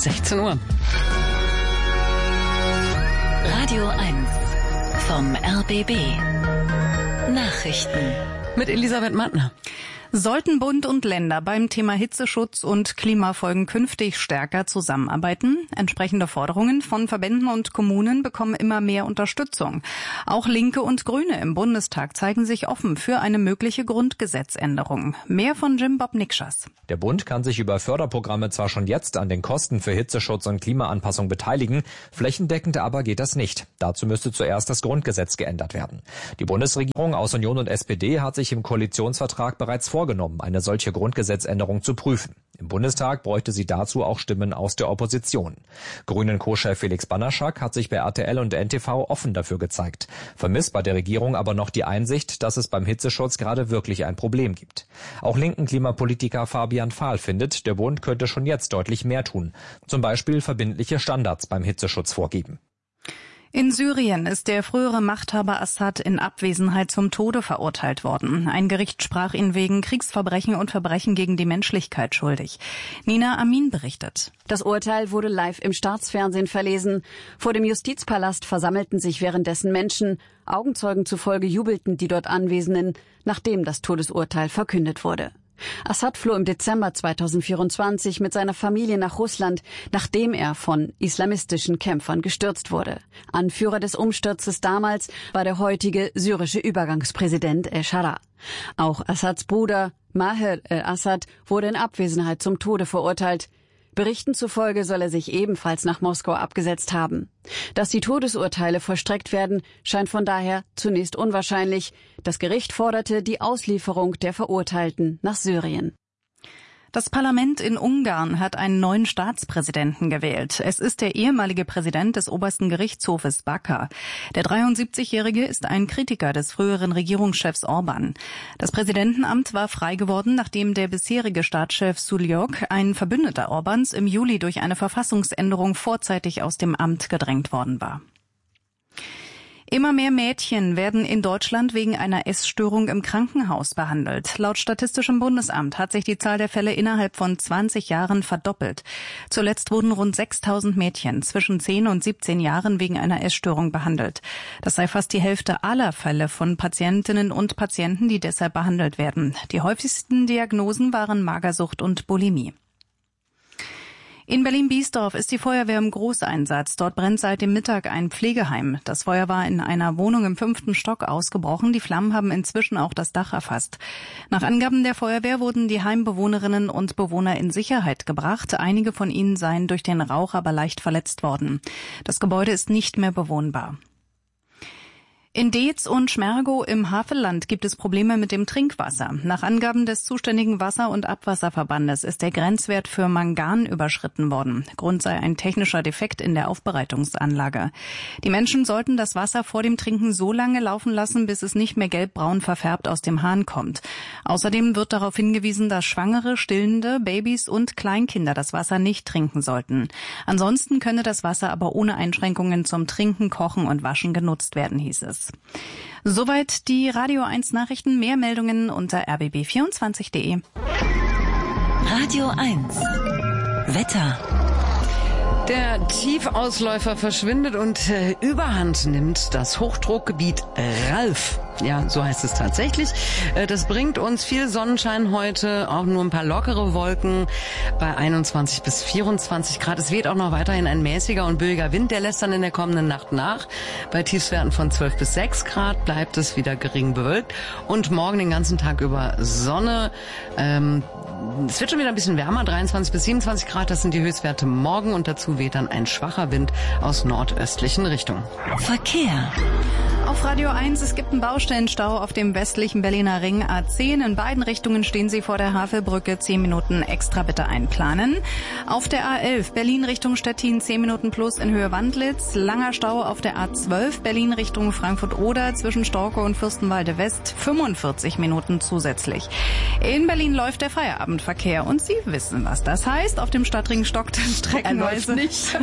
16 Uhr. Radio 1 vom RBB. Nachrichten. Mit Elisabeth Mattner. Sollten Bund und Länder beim Thema Hitzeschutz und Klimafolgen künftig stärker zusammenarbeiten? Entsprechende Forderungen von Verbänden und Kommunen bekommen immer mehr Unterstützung. Auch Linke und Grüne im Bundestag zeigen sich offen für eine mögliche Grundgesetzänderung. Mehr von Jim Bob Nikschas. Der Bund kann sich über Förderprogramme zwar schon jetzt an den Kosten für Hitzeschutz und Klimaanpassung beteiligen, flächendeckend aber geht das nicht. Dazu müsste zuerst das Grundgesetz geändert werden. Die Bundesregierung aus Union und SPD hat sich im Koalitionsvertrag bereits vorgenommen, eine solche Grundgesetzänderung zu prüfen. Im Bundestag bräuchte sie dazu auch Stimmen aus der Opposition. Grünen-Co-Chef Felix Banaschak hat sich bei RTL und NTV offen dafür gezeigt, vermisst bei der Regierung aber noch die Einsicht, dass es beim Hitzeschutz gerade wirklich ein Problem gibt. Auch linken Klimapolitiker Fabian Fahl findet, der Bund könnte schon jetzt deutlich mehr tun, zum Beispiel verbindliche Standards beim Hitzeschutz vorgeben. In Syrien ist der frühere Machthaber Assad in Abwesenheit zum Tode verurteilt worden. Ein Gericht sprach ihn wegen Kriegsverbrechen und Verbrechen gegen die Menschlichkeit schuldig. Nina Amin berichtet. Das Urteil wurde live im Staatsfernsehen verlesen. Vor dem Justizpalast versammelten sich währenddessen Menschen. Augenzeugen zufolge jubelten die dort Anwesenden, nachdem das Todesurteil verkündet wurde. Assad floh im Dezember 2024 mit seiner Familie nach Russland, nachdem er von islamistischen Kämpfern gestürzt wurde. Anführer des Umsturzes damals war der heutige syrische Übergangspräsident El-Shara. Auch Assads Bruder Maher el-Assad wurde in Abwesenheit zum Tode verurteilt. Berichten zufolge soll er sich ebenfalls nach Moskau abgesetzt haben. Dass die Todesurteile vollstreckt werden, scheint von daher zunächst unwahrscheinlich. Das Gericht forderte die Auslieferung der Verurteilten nach Syrien. Das Parlament in Ungarn hat einen neuen Staatspräsidenten gewählt. Es ist der ehemalige Präsident des obersten Gerichtshofes Baka. Der 73-Jährige ist ein Kritiker des früheren Regierungschefs Orban. Das Präsidentenamt war frei geworden, nachdem der bisherige Staatschef Suljok, ein Verbündeter Orbans, im Juli durch eine Verfassungsänderung vorzeitig aus dem Amt gedrängt worden war. Immer mehr Mädchen werden in Deutschland wegen einer Essstörung im Krankenhaus behandelt. Laut Statistischem Bundesamt hat sich die Zahl der Fälle innerhalb von 20 Jahren verdoppelt. Zuletzt wurden rund 6.000 Mädchen zwischen 10 und 17 Jahren wegen einer Essstörung behandelt. Das sei fast die Hälfte aller Fälle von Patientinnen und Patienten, die deshalb behandelt werden. Die häufigsten Diagnosen waren Magersucht und Bulimie. In Berlin-Biesdorf ist die Feuerwehr im Großeinsatz. Dort brennt seit dem Mittag ein Pflegeheim. Das Feuer war in einer Wohnung im 5. Stock ausgebrochen. Die Flammen haben inzwischen auch das Dach erfasst. Nach Angaben der Feuerwehr wurden die Heimbewohnerinnen und Bewohner in Sicherheit gebracht. Einige von ihnen seien durch den Rauch aber leicht verletzt worden. Das Gebäude ist nicht mehr bewohnbar. In Deetz und Schmergow im Havelland gibt es Probleme mit dem Trinkwasser. Nach Angaben des zuständigen Wasser- und Abwasserverbandes ist der Grenzwert für Mangan überschritten worden. Grund sei ein technischer Defekt in der Aufbereitungsanlage. Die Menschen sollten das Wasser vor dem Trinken so lange laufen lassen, bis es nicht mehr gelbbraun verfärbt aus dem Hahn kommt. Außerdem wird darauf hingewiesen, dass Schwangere, Stillende, Babys und Kleinkinder das Wasser nicht trinken sollten. Ansonsten könne das Wasser aber ohne Einschränkungen zum Trinken, Kochen und Waschen genutzt werden, hieß es. Soweit die Radio 1 Nachrichten. Mehr Meldungen unter rbb24.de. Radio 1 Wetter. Der Tiefausläufer verschwindet und Überhand nimmt das Hochdruckgebiet Ralf. Ja, so heißt es tatsächlich. Das bringt uns viel Sonnenschein heute, auch nur ein paar lockere Wolken bei 21 bis 24 Grad. Es weht auch noch weiterhin ein mäßiger und böiger Wind, der lässt dann in der kommenden Nacht nach. Bei Tiefstwerten von 12 bis 6 Grad bleibt es wieder gering bewölkt und morgen den ganzen Tag über Sonne. Es wird schon wieder ein bisschen wärmer, 23 bis 27 Grad, das sind die Höchstwerte morgen und dazu weht dann ein schwacher Wind aus nordöstlichen Richtungen. Verkehr. Auf Radio 1, es gibt einen Baustellenstau auf dem westlichen Berliner Ring A10. In beiden Richtungen stehen Sie vor der Havelbrücke. 10 Minuten extra bitte einplanen. Auf der A11 Berlin Richtung Stettin 10 Minuten plus in Höhe Wandlitz. Langer Stau auf der A12 Berlin Richtung Frankfurt-Oder zwischen Storkow und Fürstenwalde West. 45 Minuten zusätzlich. In Berlin läuft der Feierabend. Feierabendverkehr. Und Sie wissen, was das heißt. Auf dem Stadtring stockt es streckenweise. nicht.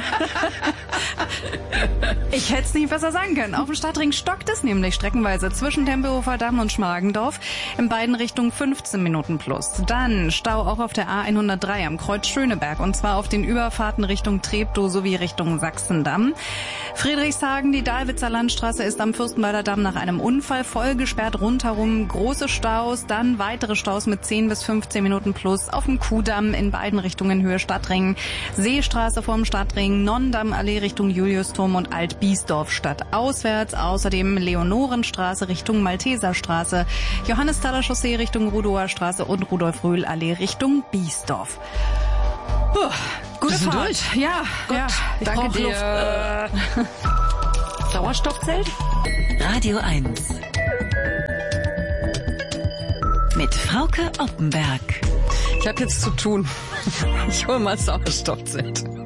Ich hätte es nicht besser sagen können. Auf dem Stadtring stockt es nämlich streckenweise zwischen Tempelhofer Damm und Schmargendorf. In beiden Richtungen 15 Minuten plus. Dann Stau auch auf der A103 am Kreuz Schöneberg. Und zwar auf den Überfahrten Richtung Treptow sowie Richtung Sachsendamm. Friedrichshagen, die Dahlwitzer Landstraße ist am Fürstenwalder Damm nach einem Unfall voll gesperrt. Rundherum große Staus, dann weitere Staus mit 10 bis 15 Minuten plus auf dem Kuhdamm in beiden Richtungen Höhe Stadtring. Seestraße vorm Stadtring, Nonnendammallee Richtung Juliusturm und Alt-Biesdorf stadtauswärts. Außerdem Leonorenstraße Richtung Malteserstraße, Johannesthaler Chaussee Richtung Rudower Straße und Rudolf-Röhl-Allee Richtung Biesdorf. Gute Fahrt. Durch. Ja, Gott, ja. ich Danke brauch dir. Sauerstoffzelt? Radio 1. Mit Frauke Oppenberg. Ich habe jetzt zu tun. Ich hole mal Sauerstoffzelt.